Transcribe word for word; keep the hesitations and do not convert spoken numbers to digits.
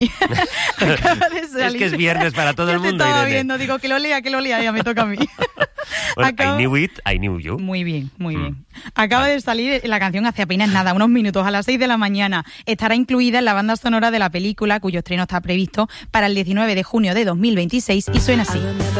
Acaba de salir. Es que es viernes para todo el Yo te mundo, estaba Irene. viendo, digo, que lo lea, que lo lea, ya me toca a mí. Bueno, Acaba- I knew it, I knew you. Muy bien, muy Mm. bien. Acaba de salir la canción hace apenas nada, unos minutos, a las seis de la mañana. Estará incluida en la banda sonora de la película, cuyo estreno está previsto para el diecinueve de junio de dos mil veintiséis, y suena así.